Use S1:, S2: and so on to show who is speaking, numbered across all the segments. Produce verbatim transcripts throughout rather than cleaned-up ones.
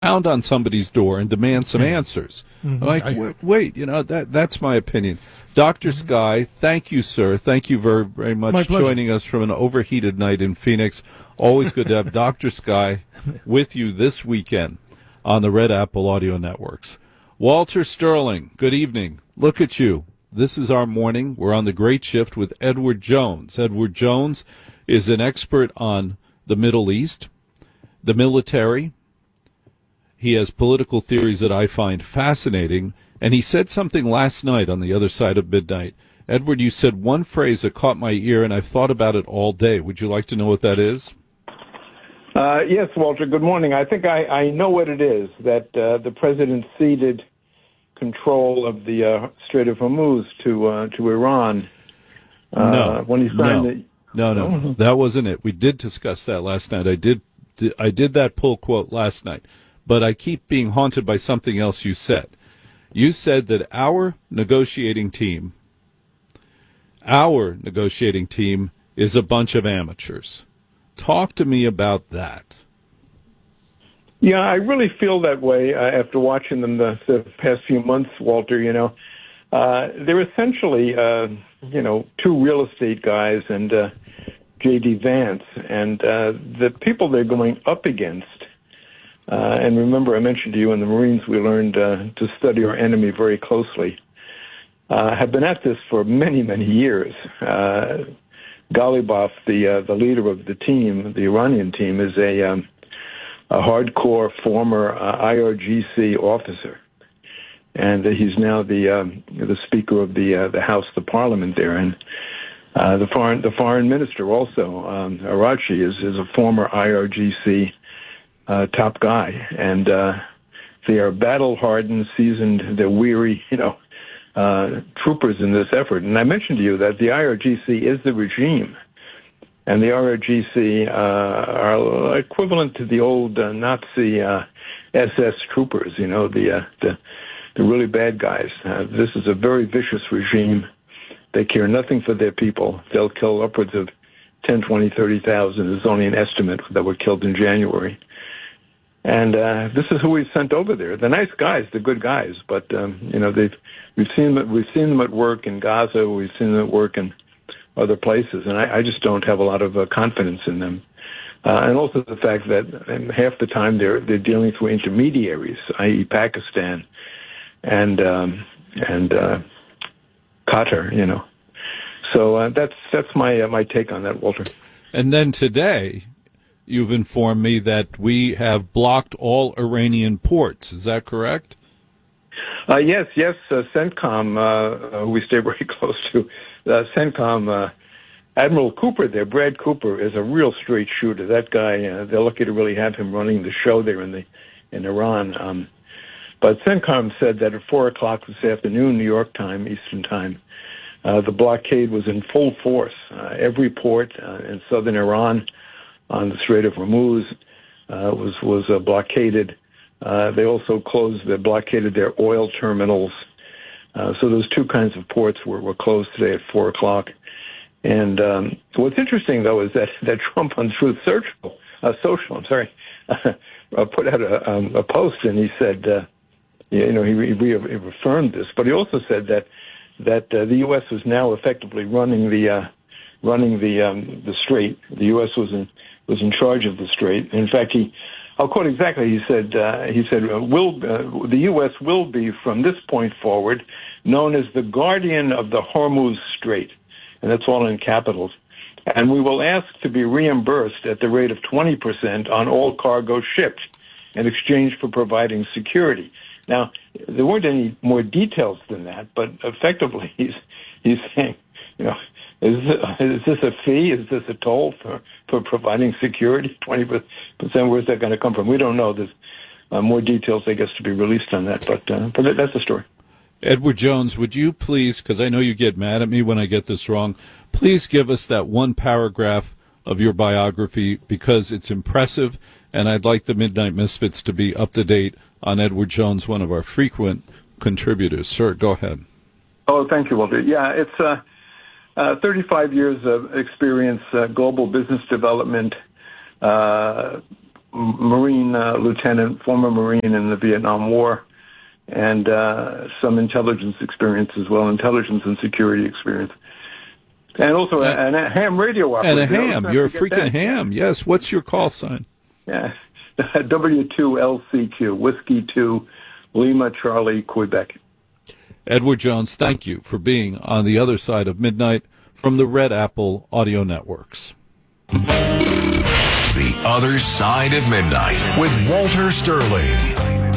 S1: pound on somebody's door and demand some answers.
S2: Mm-hmm.
S1: Like,
S2: I,
S1: wait, wait, you know, that that's my opinion. Doctor
S2: mm-hmm.
S1: Sky, thank you, sir. Thank you very, very much for joining us from an overheated night in Phoenix. Always good to have Doctor Sky with you this weekend on the Red Apple Audio Networks. Walter Sterling, good evening. Look at you. This is our morning. We're on the Great Shift with Edward Jones. Edward Jones is an expert on the Middle East, the military. He has political theories that I find fascinating, and he said something last night on the other side of midnight. Edward, you said one phrase that caught my ear, and I've thought about it all day. Would you like to know what that is?
S3: Uh, yes, Walter, good morning. I think I, I know what it is, that uh, the president ceded control of the uh, Strait of Hormuz to uh, to Iran. Uh,
S1: no,
S3: when he signed
S1: no,
S3: it.
S1: no, no, no, that wasn't it. We did discuss that last night. I did, I did that pull quote last night. But I keep being haunted by something else you said. You said that our negotiating team, our negotiating team is a bunch of amateurs. Talk to me about that.
S3: Yeah, I really feel that way uh, after watching them the, the past few months, Walter. You know, uh, they're essentially, uh, you know, two real estate guys and uh, J D Vance. And uh, the people they're going up against, Uh, and remember, I mentioned to you in the Marines, we learned uh, to study our enemy very closely. Uh, have been at this for many, many years. Uh, Ghalibaf, the uh, the leader of the team, the Iranian team, is a, um, a hardcore former uh, I R G C officer, and uh, he's now the um, the Speaker of the uh, the House, the Parliament there, and uh, the foreign the foreign minister also, um, Arachi, is is a former I R G C. Uh, top guy, and uh, they are battle-hardened, seasoned, they're weary, you know, uh, troopers in this effort. And I mentioned to you that the I R G C is the regime, and the I R G C uh, are equivalent to the old uh, Nazi uh, S S troopers, you know, the, uh, the, the really bad guys. Uh, this is a very vicious regime. They care nothing for their people. They'll kill upwards of ten, twenty, thirty thousand. There's only an estimate that were killed in January. And uh, this is who we've sent over there. They're nice guys, they're good guys, but um, you know they've we've seen them, we've seen them at work in Gaza, we've seen them at work in other places, and I, I just don't have a lot of uh, confidence in them. Uh, and also the fact that half the time they're they're dealing through intermediaries, that is, Pakistan and um, and uh, Qatar, you know. So uh, that's that's my uh, my take on that, Walter.
S1: And then today, you've informed me that we have blocked all Iranian ports. Is that correct?
S3: Uh, yes, yes. Uh, CENTCOM, uh, uh, we stay very close to. Uh, CENTCOM, uh, Admiral Cooper there, Brad Cooper, is a real straight shooter. That guy, uh, they're lucky to really have him running the show there in the in Iran. Um, but CENTCOM said that at four o'clock this afternoon, New York time, Eastern time, uh, the blockade was in full force. Uh, every port uh, in southern Iran on the Strait of Hormuz uh, was was uh, blockaded. Uh, they also closed, they blockaded their oil terminals. Uh, so those two kinds of ports were, were closed today at four o'clock. And um, what's interesting, though, is that, that Trump on Truth Social, uh, Social, I'm sorry, uh, put out a, um, a post, and he said, uh, you know, he, he reaffirmed this, but he also said that that uh, the U S was now effectively running the uh, running the um, the strait. The U S was in was in charge of the strait. In fact, he, I'll quote exactly. He said, uh, he said, uh, "Will uh, the U S will be from this point forward known as the guardian of the Hormuz Strait," and that's all in capitals. "And we will ask to be reimbursed at the rate of twenty percent on all cargo shipped in exchange for providing security." Now, there weren't any more details than that, but effectively, he's he's saying, you know, is this, is this a fee? Is this a toll for, for providing security? twenty percent, where's that going to come from? We don't know. There's uh, more details, I guess, to be released on that, but, uh, but that's the story.
S1: Edward Jones, would you please, because I know you get mad at me when I get this wrong, please give us that one paragraph of your biography, because it's impressive, and I'd like the Midnight Misfits to be up to date on Edward Jones, one of our frequent contributors. Sir, go ahead.
S3: Oh, thank you, Walter. Yeah, it's uh, uh, thirty-five years of experience, uh, global business development, uh, Marine uh, lieutenant, former Marine in the Vietnam War, and uh, some intelligence experience as well, intelligence and security experience. And also a, and a ham radio operator.
S1: And a ham. You're a freaking ham. Yes. What's your call sign?
S3: Yeah. W two L C Q, Whiskey two, Lima, Charlie, Quebec.
S1: Edward Jones, thank you for being on the other side of midnight from the Red Apple Audio Networks.
S2: The Other Side of Midnight with Walter Sterling.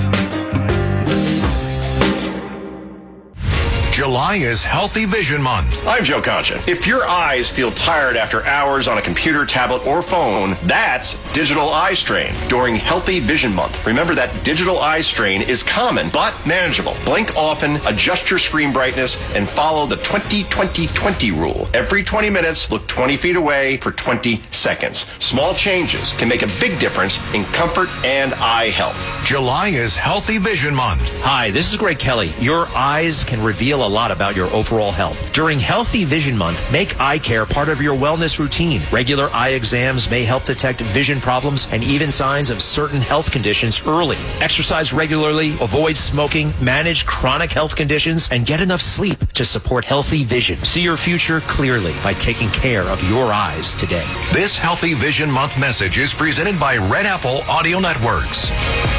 S2: July is Healthy Vision Month.
S4: I'm Joe Concha. If your eyes feel tired after hours on a computer, tablet, or phone, that's digital eye strain during Healthy Vision Month. Remember that digital eye strain is common but manageable. Blink often, adjust your screen brightness, and follow the twenty twenty twenty rule. Every twenty minutes, look twenty feet away for twenty seconds. Small changes can make a big difference in comfort and eye health.
S2: July is Healthy Vision Month.
S5: Hi, this is Greg Kelly. Your eyes can reveal a lot about your overall health. During Healthy Vision Month, make eye care part of your wellness routine. Regular eye exams may help detect vision problems and even signs of certain health conditions early. Exercise regularly, avoid smoking, manage chronic health conditions, and get enough sleep to support healthy vision. See your future clearly by taking care of your eyes today.
S2: This Healthy Vision Month message is presented by Red Apple Audio Networks.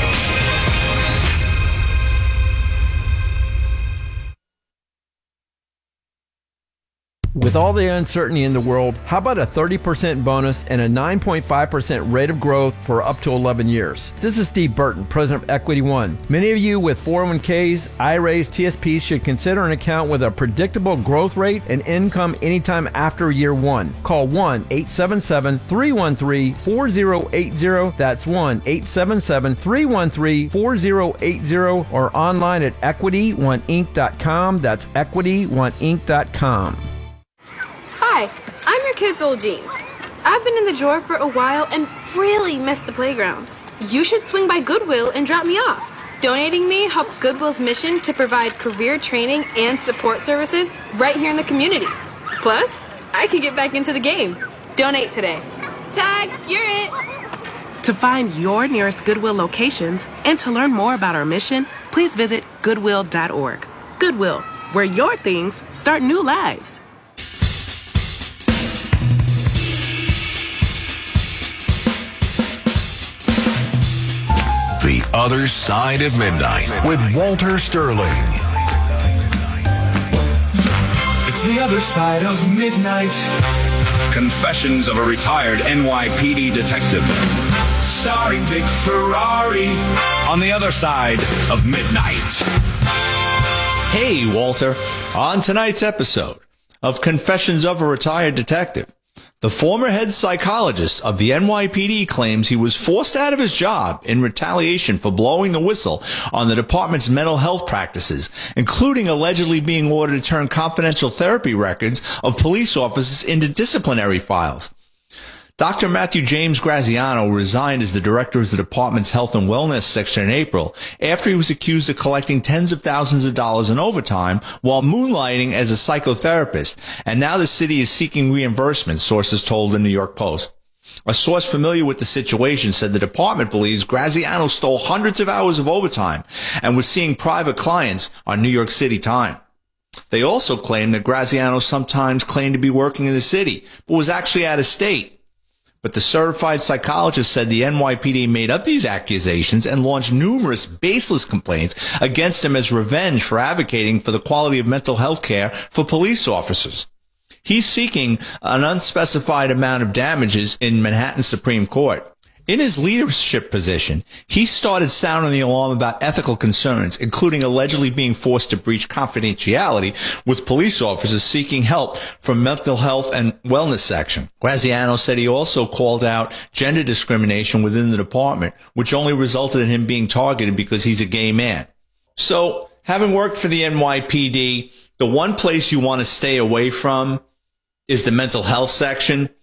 S6: With all the uncertainty in the world, how about a thirty percent bonus and a nine point five percent rate of growth for up to eleven years? This is Steve Burton, president of Equity One. Many of you with four oh one k's, I R As, T S Ps should consider an account with a predictable growth rate and income anytime after year one. Call one eight seven seven, three one three, four oh eight oh. That's one eight seven seven, three one three, four oh eight oh or online at equity one inc dot com. That's equity one inc dot com.
S7: Hi, I'm your kid's old jeans. I've been in the drawer for a while and really missed the playground. You should swing by Goodwill and drop me off. Donating me helps Goodwill's mission to provide career training and support services right here in the community. Plus, I can get back into the game. Donate today. Tag, you're it.
S8: To find your nearest Goodwill locations and to learn more about our mission, please visit goodwill dot org. Goodwill, where your things start new lives.
S2: The Other Side of Midnight with Walter Sterling.
S9: It's the other side of midnight. Confessions of a retired N Y P D detective. Starring Vic Ferrari on the other side of midnight.
S10: Hey, Walter. On tonight's episode of Confessions of a Retired Detective, the former head psychologist of the N Y P D claims he was forced out of his job in retaliation for blowing the whistle on the department's mental health practices, including allegedly being ordered to turn confidential therapy records of police officers into disciplinary files. Doctor Matthew James Graziano resigned as the director of the department's health and wellness section in April after he was accused of collecting tens of thousands of dollars in overtime while moonlighting as a psychotherapist, and now the city is seeking reimbursement, sources told the New York Post. A source familiar with the situation said the department believes Graziano stole hundreds of hours of overtime and was seeing private clients on New York City time. They also claim that Graziano sometimes claimed to be working in the city, but was actually out of state. But the certified psychologist said the N Y P D made up these accusations and launched numerous baseless complaints against him as revenge for advocating for the quality of mental health care for police officers. He's seeking an unspecified amount of damages in Manhattan Supreme Court. In his leadership position, he started sounding the alarm about ethical concerns, including allegedly being forced to breach confidentiality with police officers seeking help from mental health and wellness section. Graziano said he also called out gender discrimination within the department, which only resulted in him being targeted because he's a gay man. So, having worked for the N Y P D, the one place you want to stay away from is the mental health section,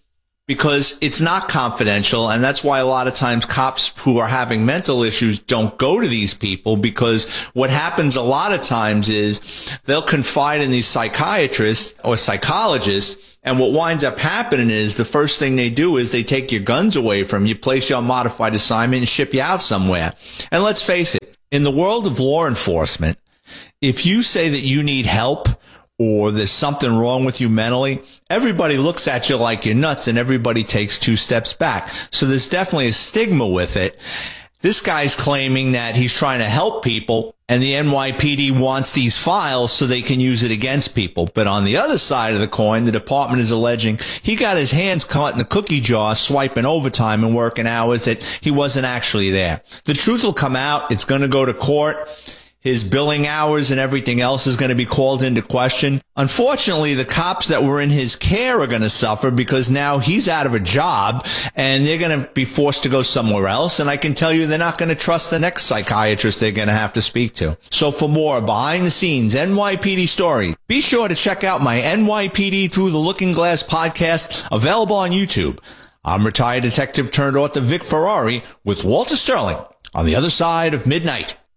S10: because it's not confidential, and that's why a lot of times cops who are having mental issues don't go to these people, because what happens a lot of times is they'll confide in these psychiatrists or psychologists, and what winds up happening is the first thing they do is they take your guns away from you, place you on modified assignment, and ship you out somewhere. And let's face it, in the world of law enforcement, if you say that you need help or there's something wrong with you mentally, everybody looks at you like you're nuts and everybody takes two steps back. So there's definitely a stigma with it. This guy's claiming that he's trying to help people, and the N Y P D wants these files so they can use it against people. But on the other side of the coin, the department is alleging he got his hands caught in the cookie jar swiping overtime and working hours that he wasn't actually there. The truth will come out. It's going to go to court. His billing hours and everything else is going to be called into question. Unfortunately, the cops that were in his care are going to suffer because now he's out of a job and they're going to be forced to go somewhere else. And I can tell you they're not going to trust the next psychiatrist they're going to have to speak to. So for more behind the scenes N Y P D stories, be sure to check out my N Y P D Through the Looking Glass podcast, available on YouTube. I'm retired detective turned author Vic Ferrari with Walter Sterling on the other side of midnight.